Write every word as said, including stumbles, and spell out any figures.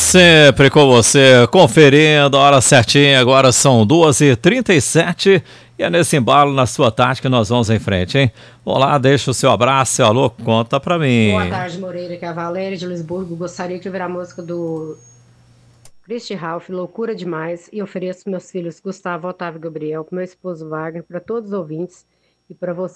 Sempre com você, conferindo a hora certinha, agora são duas e trinta e sete e é nesse embalo na sua tarde que nós vamos em frente, hein? Vamos lá, deixa o seu abraço, seu alô, conta pra mim. Boa tarde, Moreira, que é a Valéria de Lisburgo. Gostaria de ouvir a música do Christy Ralph, Loucura Demais, e ofereço meus filhos Gustavo, Otávio e Gabriel, para meu esposo Wagner, para todos os ouvintes e para você.